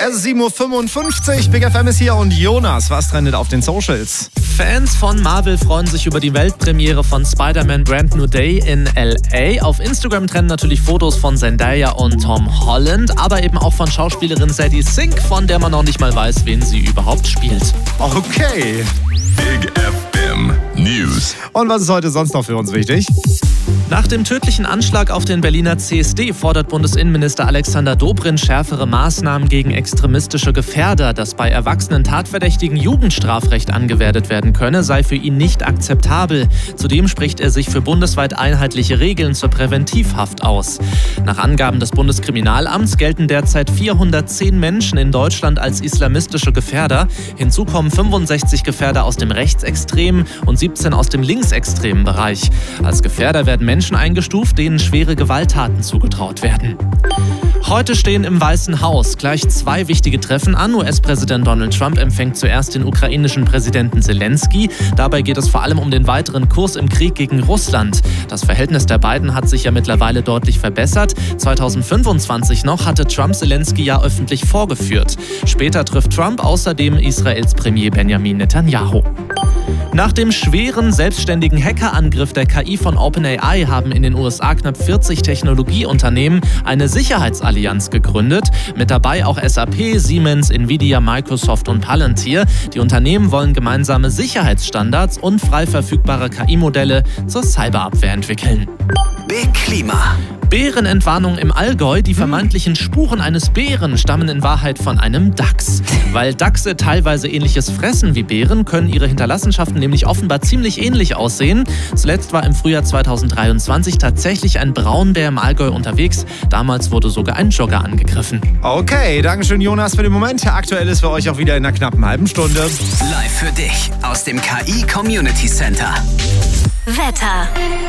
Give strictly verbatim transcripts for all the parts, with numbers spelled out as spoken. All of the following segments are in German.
Es ist sieben Uhr fünfundfünfzig, Big F M ist hier und Jonas, was trendet auf den Socials? Fans von Marvel freuen sich über die Weltpremiere von Spider-Man Brand New Day in L A. Auf Instagram trennen natürlich Fotos von Zendaya und Tom Holland, aber eben auch von Schauspielerin Sadie Sink, von der man noch nicht mal weiß, wen sie überhaupt spielt. Okay. Big F M News. Und was ist heute sonst noch für uns wichtig? Nach dem tödlichen Anschlag auf den Berliner C S D fordert Bundesinnenminister Alexander Dobrindt schärfere Maßnahmen gegen extremistische Gefährder. Dass bei erwachsenen Tatverdächtigen Jugendstrafrecht angewendet werden könne, sei für ihn nicht akzeptabel. Zudem spricht er sich für bundesweit einheitliche Regeln zur Präventivhaft aus. Nach Angaben des Bundeskriminalamts gelten derzeit vierhundertzehn Menschen in Deutschland als islamistische Gefährder. Hinzu kommen fünfundsechzig Gefährder aus dem rechtsextremen und siebzehn aus dem linksextremen Bereich. Als Gefährder werden Menschen eingestuft, denen schwere Gewalttaten zugetraut werden. Heute stehen im Weißen Haus gleich zwei wichtige Treffen an. U S-Präsident Donald Trump empfängt zuerst den ukrainischen Präsidenten Zelensky. Dabei geht es vor allem um den weiteren Kurs im Krieg gegen Russland. Das Verhältnis der beiden hat sich ja mittlerweile deutlich verbessert. zweitausendfünfundzwanzig noch hatte Trump Zelensky ja öffentlich vorgeführt. Später trifft Trump außerdem Israels Premier Benjamin Netanyahu. Nach dem schweren, selbstständigen Hackerangriff der K I von OpenAI haben in den U S A knapp vierzig Technologieunternehmen eine Sicherheitsallianz gegründet. Mit dabei auch S A P, Siemens, Nvidia, Microsoft und Palantir. Die Unternehmen wollen gemeinsame Sicherheitsstandards und frei verfügbare K I-Modelle zur Cyberabwehr entwickeln. Big Klima. Bärenentwarnung im Allgäu. Die vermeintlichen Spuren eines Bären stammen in Wahrheit von einem Dachs. Weil Dachse teilweise Ähnliches fressen wie Bären, können ihre Hinterlassenschaften nämlich offenbar ziemlich ähnlich aussehen. Zuletzt war im Frühjahr zweitausenddreiundzwanzig tatsächlich ein Braunbär im Allgäu unterwegs. Damals wurde sogar ein Jogger angegriffen. Okay, dankeschön Jonas für den Moment. Aktuell ist für euch auch wieder in einer knappen halben Stunde. Live für dich aus dem K I Community Center. Wetter.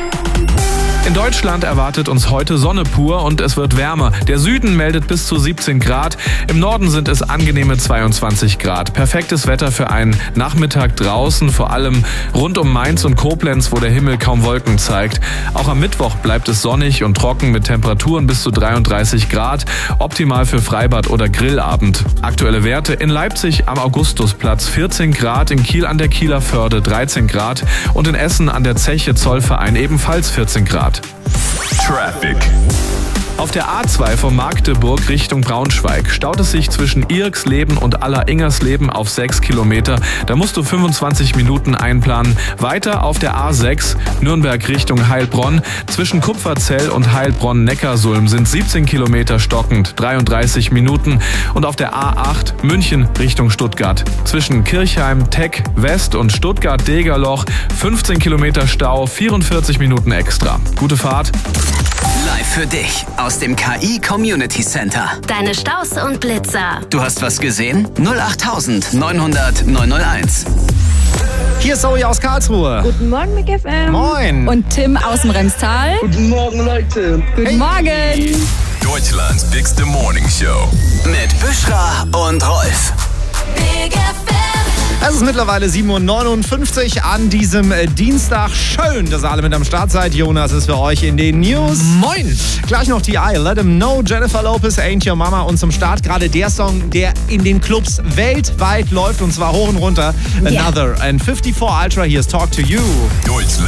In Deutschland erwartet uns heute Sonne pur und es wird wärmer. Der Süden meldet bis zu siebzehn Grad. Im Norden sind es angenehme zweiundzwanzig Grad. Perfektes Wetter für einen Nachmittag draußen, vor allem rund um Mainz und Koblenz, wo der Himmel kaum Wolken zeigt. Auch am Mittwoch bleibt es sonnig und trocken mit Temperaturen bis zu dreiunddreißig Grad. Optimal für Freibad oder Grillabend. Aktuelle Werte in Leipzig am Augustusplatz vierzehn Grad, in Kiel an der Kieler Förde dreizehn Grad und in Essen an der Zeche Zollverein ebenfalls vierzehn Grad. Traffic. Auf der A zwei von Magdeburg Richtung Braunschweig staut es sich zwischen Irksleben und Aller-Ingersleben auf sechs Kilometer. Da musst du fünfundzwanzig Minuten einplanen. Weiter auf der A sechs Nürnberg Richtung Heilbronn. Zwischen Kupferzell und Heilbronn-Neckarsulm sind siebzehn Kilometer stockend, dreiunddreißig Minuten. Und auf der A acht München Richtung Stuttgart. Zwischen Kirchheim, Teck, West und Stuttgart-Degerloch fünfzehn Kilometer Stau, vierundvierzig Minuten extra. Gute Fahrt. Live für dich aus dem K I Community Center. Deine Staus und Blitzer. Du hast was gesehen? null acht neunhundert neunhunderteins. Hier ist Zoe aus Karlsruhe. Guten Morgen, Big F M. Moin. Und Tim aus dem Remstal. Guten Morgen, Leute. Guten Hey. Morgen. Deutschlands bigste Morning Show. Mit Büschra und Rolf. Big F M. Es ist mittlerweile sieben Uhr neunundfünfzig an diesem äh, Dienstag. Schön, dass ihr alle mit am Start seid. Jonas ist für euch in den News. Moin! Gleich noch T I, Let Him Know, Jennifer Lopez, Ain't Your Mama. Und zum Start gerade der Song, der in den Clubs weltweit läuft und zwar hoch und runter. Ja. Another and fifty-four Ultra, hier ist Talk to You. Deutschland.